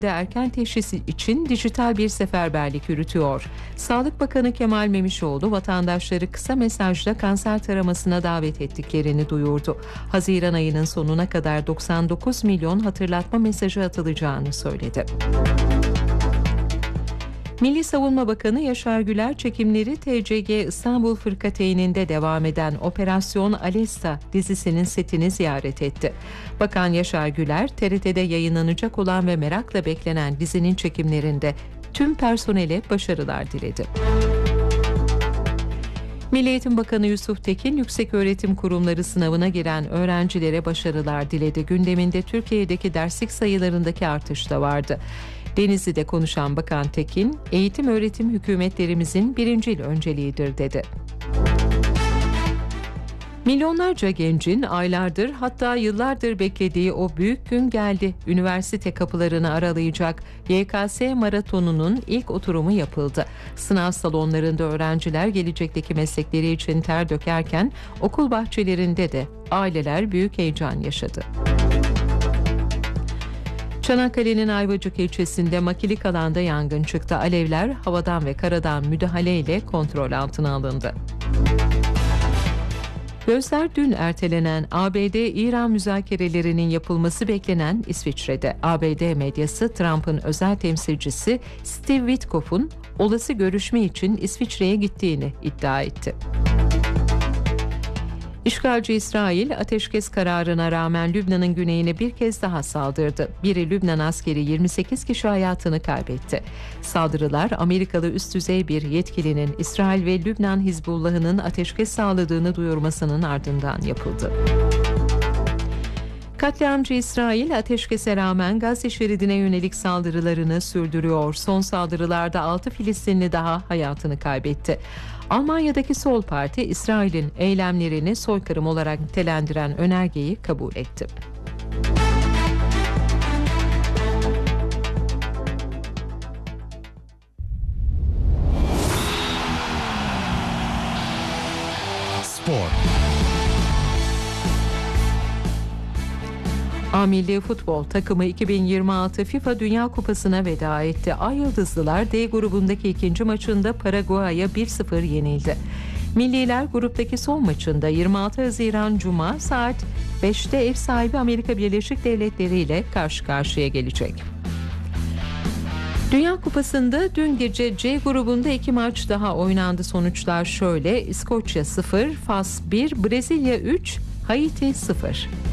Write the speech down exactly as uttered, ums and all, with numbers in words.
de erken teşhisi için dijital bir seferberlik yürütüyor. Sağlık Bakanı Kemal Memişoğlu vatandaşları kısa mesajla kanser taramasına davet ettiklerini duyurdu. Haziran ayının sonuna kadar doksan dokuz milyon hatırlatma mesajı atılacağını söyledi. Milli Savunma Bakanı Yaşar Güler çekimleri T C G İstanbul Fırkateyn'inde devam eden Operasyon Alesta dizisinin setini ziyaret etti. Bakan Yaşar Güler, T R T'de yayınlanacak olan ve merakla beklenen dizinin çekimlerinde tüm personele başarılar diledi. Milli Eğitim Bakanı Yusuf Tekin, yükseköğretim kurumları sınavına giren öğrencilere başarılar diledi. Gündeminde Türkiye'deki derslik sayılarındaki artış da vardı. Denizli'de konuşan Bakan Tekin, eğitim öğretim hükümetlerimizin birincil önceliğidir dedi. Milyonlarca gencin aylardır hatta yıllardır beklediği o büyük gün geldi. Üniversite kapılarını aralayacak Y K S maratonunun ilk oturumu yapıldı. Sınav salonlarında öğrenciler gelecekteki meslekleri için ter dökerken okul bahçelerinde de aileler büyük heyecan yaşadı. Çanakkale'nin Ayvacık ilçesinde makilik alanda yangın çıktı. Alevler havadan ve karadan müdahaleyle kontrol altına alındı. Gözler dün ertelenen A B D-İran müzakerelerinin yapılması beklenen İsviçre'de. A B D medyası Trump'ın özel temsilcisi Steve Witkoff'un olası görüşme için İsviçre'ye gittiğini iddia etti. İşgalci İsrail, ateşkes kararına rağmen Lübnan'ın güneyine bir kez daha saldırdı. Biri Lübnan askeri yirmi sekiz kişi hayatını kaybetti. Saldırılar, Amerikalı üst düzey bir yetkilinin İsrail ve Lübnan Hizbullah'ının ateşkes sağladığını duyurmasının ardından yapıldı. Katliamcı İsrail, ateşkese rağmen Gazze şeridine yönelik saldırılarını sürdürüyor. Son saldırılarda altı Filistinli daha hayatını kaybetti. Almanya'daki Sol Parti, İsrail'in eylemlerini soykırım olarak nitelendiren önergeyi kabul etti. Spor. A Milli Futbol takımı iki bin yirmi altı FIFA Dünya Kupası'na veda etti. Ay Yıldızlılar D grubundaki ikinci maçında Paraguay'a bir sıfır yenildi. Milliler gruptaki son maçında yirmi altı Haziran Cuma saat beşte ev sahibi Amerika Birleşik Devletleri ile karşı karşıya gelecek. Dünya Kupası'nda dün gece C grubunda iki maç daha oynandı. Sonuçlar şöyle: İskoçya sıfır, Fas bir, Brezilya üç, Haiti sıfır.